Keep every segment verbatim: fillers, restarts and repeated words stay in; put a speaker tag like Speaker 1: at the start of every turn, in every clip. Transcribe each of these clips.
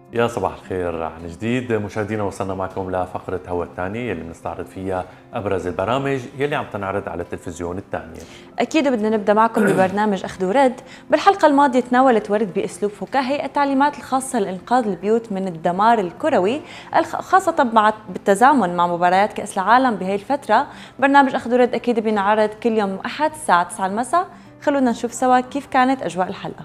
Speaker 1: يا صباح الخير عن جديد مشاهدينا. وصلنا معكم لفقرة هوا الثانية اللي بنستعرض فيها أبرز البرامج يلي عم تنعرض على التلفزيون الثانية.
Speaker 2: أكيد بدنا نبدأ معكم ببرنامج أخذ ورد. بالحلقة الماضية تناولت ورد بأسلوب فكاهي التعليمات الخاصة لإنقاذ البيوت من الدمار الكروي، خاصة مع بالتزامن مع مباريات كأس العالم بهي الفترة. برنامج أخذ ورد أكيد بينعرض كل يوم أحد الساعة تسعة المساء. خلونا نشوف سوا كيف كانت أجواء الحلقة.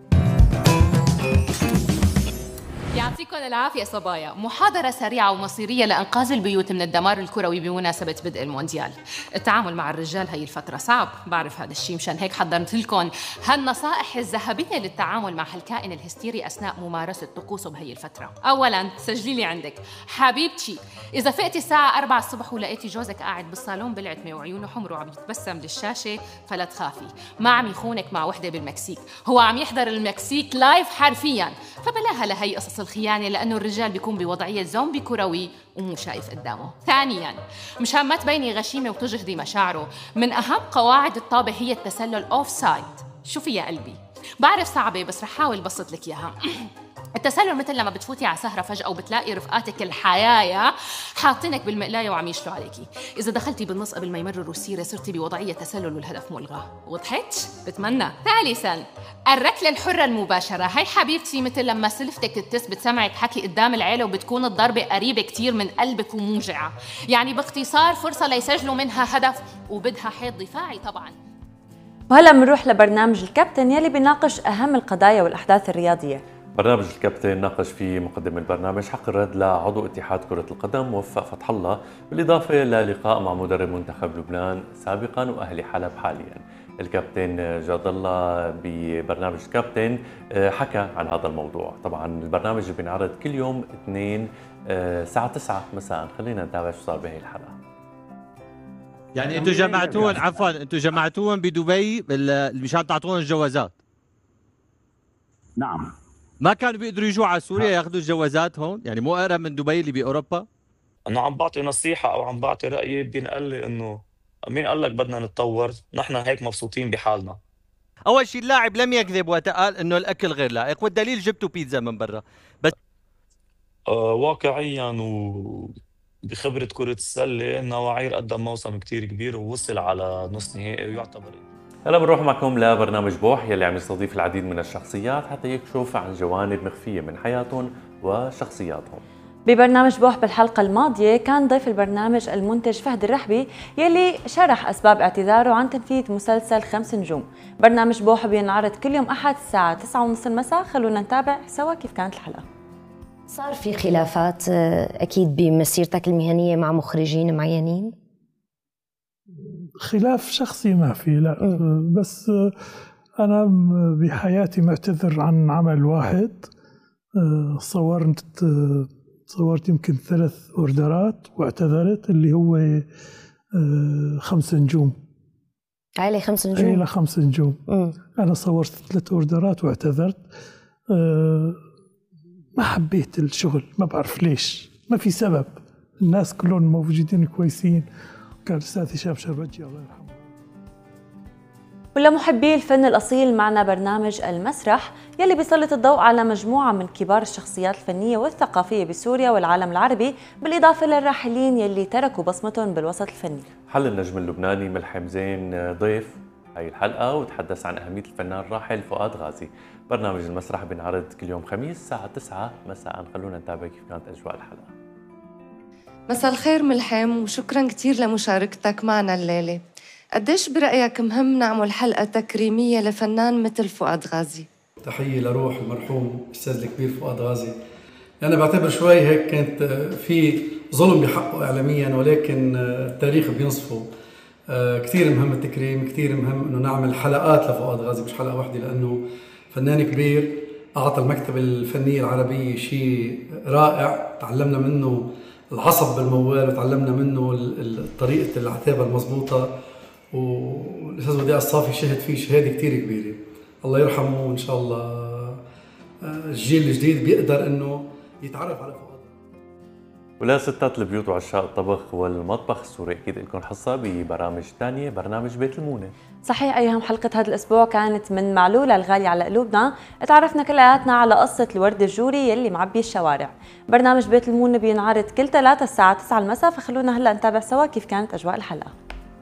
Speaker 3: يعطيكم العافية صبايا. محاضرة سريعة ومصيرية لإنقاذ البيوت من الدمار الكروي بمناسبة بدء المونديال. التعامل مع الرجال هي الفترة صعب، بعرف هذا الشيء، مشان هيك حضرت لكم هالنصائح الذهبية للتعامل مع هالكائن الهستيري أثناء ممارسة طقوسه بهي الفترة. أولاً سجلي لي عندك حبيبتي، إذا فقتي الساعة أربعة الصبح ولقيتي جوزك قاعد بالصالون بالعتمة وعيونه حمر وعم يتبسم للشاشة فلا تخافي، ما عم يخونك مع وحدة بالمكسيك، هو عم يحضر المكسيك لايف حرفياً. فبلاها لهي قصص الخيانة، لأنه الرجال بيكون بوضعية زومبي كروي ومو شايف قدامه. ثانياً مشان ما تبيني غشيمة وتجهدي مشاعره، من أهم قواعد الطابة هي التسلل أوف سايد. شوفي يا قلبي، بعرف صعبة بس رح حاول بسط لك إياها. التسلل مثل لما بتفوتي على سهرة فجأة وبتلاقي رفقاتك الحيايا حاطينك بالمقلاية وعم يشلوا عليكي. إذا دخلتي بالنص قبل ما يمرروا السيرة صرتي بوضعية تسلل والهدف ملغى. وضحت؟ بتمنى. ثالثاً الركلة الحرة المباشرة. هاي حبيبتي مثل لما سلفتك تتس بتسمعك حكي قدام العيلة وبتكون الضربة قريبة كتير من قلبك وموجعة، يعني باختصار فرصة ليسجلوا منها هدف وبدها حيط دفاعي طبعاً.
Speaker 2: وهلا بنروح لبرنامج الكابتن يلي بيناقش أهم القضايا والأحداث الرياضية.
Speaker 1: برنامج الكابتن ناقش في مقدم البرنامج حق الرد لعضو اتحاد كرة القدم موفق فتح الله، بالإضافة للقاء مع مدرب منتخب لبنان سابقا وأهلي حلب حاليا. الكابتن جاد الله ببرنامج الكابتن حكى عن هذا الموضوع. طبعا البرنامج بينعرض كل يوم اثنين الساعة تسعة مساء. خلينا نتابع شو صار بهي الحلقة.
Speaker 4: يعني انتم جمعتوهم، عفوا انتم جمعتوهم بدبي مشان تعطوهم الجوازات؟
Speaker 5: نعم.
Speaker 4: ما كانوا بيقدروا يجوا على سوريا ياخذوا الجوازات هون؟ يعني مو اقرب من دبي اللي باوروبا؟
Speaker 5: انا عم بعطي نصيحه او عم بعطي رايي، بينقال لي انه مين قال لك بدنا نتطور؟ نحن هيك مبسوطين بحالنا.
Speaker 4: اول شيء اللاعب لم يكذب وقال انه الاكل غير لائق، والدليل جبتوا بيتزا من برا. بس
Speaker 5: آه واقعيا وبخبره كره السله النواعير قدم موسم كتير كبير ووصل على نص نهائي ويعتبر.
Speaker 1: هلا بنروح معكم لبرنامج بوح يلي عم يستضيف العديد من الشخصيات حتى يكشف عن جوانب مخفية من حياتهم وشخصياتهم.
Speaker 2: ببرنامج بوح بالحلقة الماضية كان ضيف البرنامج المنتج فهد الرحبي يلي شرح أسباب اعتذاره عن تنفيذ مسلسل خمس نجوم. برنامج بوح بينعرض كل يوم أحد الساعة تسعة ونص المساء. خلونا نتابع سوا كيف كانت الحلقة.
Speaker 6: صار في خلافات أكيد بمسيرتك المهنية مع مخرجين معينين؟
Speaker 7: خلاف شخصي ما في، لا. م. بس أنا بحياتي معتذر عن عمل واحد. صورت صورت يمكن ثلاث أوردرات واعتذرت، اللي هو خمس نجوم.
Speaker 6: عائلة خمس نجوم؟
Speaker 7: عائلة خمس نجوم.
Speaker 6: م.
Speaker 7: أنا صورت ثلاث أوردرات واعتذرت. ما حبيت الشغل، ما بعرف ليش، ما في سبب. الناس كلهم موجودين كويسين. كان الأستاذ هشام شربجي الله يرحمه.
Speaker 2: ولمحبي الفن الأصيل معنا برنامج المسرح يلي بيسلط الضوء على مجموعة من كبار الشخصيات الفنية والثقافية بسوريا والعالم العربي، بالإضافة للراحلين يلي تركوا بصمتهم بالوسط الفني.
Speaker 1: حل النجم اللبناني ملحم زين ضيف هاي الحلقة وتحدث عن أهمية الفنان الراحل فؤاد غازي. برنامج المسرح بينعرض كل يوم خميس الساعة تسعة مساء. خلونا نتابع كيف كانت أجواء الحلقة.
Speaker 8: مساء الخير ملحم، وشكراً كتير لمشاركتك معنا الليلة. قديش برأيك مهم نعمل حلقة تكريمية لفنان مثل فؤاد غازي؟
Speaker 9: تحية لروح المرحوم الأستاذ الكبير فؤاد غازي. أنا بعتبر شوي هيك كانت في ظلم بحقه إعلامياً، ولكن التاريخ بينصفه. كتير مهم التكريم، كتير مهم إنه نعمل حلقات لفؤاد غازي مش حلقة واحدة، لأنه فنان كبير أعطى المكتبة الفنية العربية شيء رائع. تعلمنا منه العصب بالموال، وتعلمنا منه طريقة العتابة المضبوطة، والأستاذ وديع الصافي شهد فيه شهادة كتير كبيرة. الله يرحمه، وإن شاء الله الجيل الجديد بيقدر إنه يتعرف على فؤاد.
Speaker 1: ولا ستات البيوت وعشاق الطبخ والمطبخ السوري أكيد لكم حصة ببرامج تانية، برنامج بيت المونة.
Speaker 2: صحيح أيهم، حلقة هذا الأسبوع كانت من معلولة الغالية على قلوبنا، تعرفنا كلياتنا على قصة الورد الجوري يلي معبي الشوارع. برنامج بيت المونة بينعرض كل ثلاثة الساعة تسعة المساء، فخلونا هلا نتابع سوا كيف كانت أجواء الحلقة.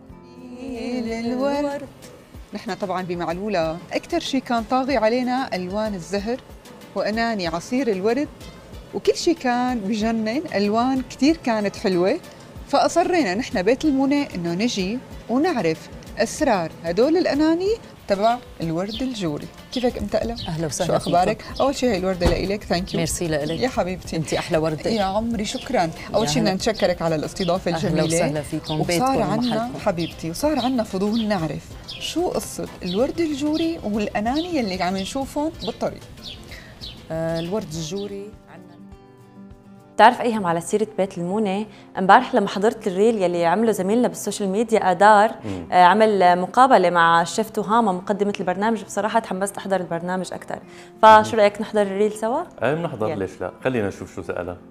Speaker 10: الورد نحن طبعا بمعلولة أكثر شيء كان طاغي علينا ألوان الزهر وأناني عصير الورد، وكل شيء كان بجنن، ألوان كتير كانت حلوة. فأصرينا نحن بيت المونة إنه نجي ونعرف أسرار هدول الأناني تبع الورد الجوري. كيفك أم تقلة؟
Speaker 11: أهلا وسهلا.
Speaker 10: شو أخبارك؟ فيكم. أول شيء هي الوردة لإلك، ثانك يو.
Speaker 11: ميرسي لإلك
Speaker 10: يا حبيبتي،
Speaker 11: أنت أحلى وردة
Speaker 10: يا عمري، شكرا. أول شيء بدنا نتشكرك على الاستضافة الجميلة.
Speaker 11: أهلا وسهلا فيكم،
Speaker 10: وصار عنا حبيبتي، وصار عنا فضول نعرف شو قصة الورد الجوري والأناني اللي عم نشوفهم بالطريق.
Speaker 11: آه الورد الجوري عنا.
Speaker 2: بتعرف أيهم على سيرة بيت المونة، امبارح لما حضرت الريل يلي عمله زميلنا بالسوشيال ميديا آدار، آه عمل مقابلة مع الشيف تهامة مقدمة البرنامج، بصراحة تحمست أحضر البرنامج أكثر. فشو رأيك نحضر الريل سوا؟
Speaker 1: ايه بنحضر،
Speaker 2: يلا.
Speaker 1: ليش لا؟ خلينا نشوف شو سألها.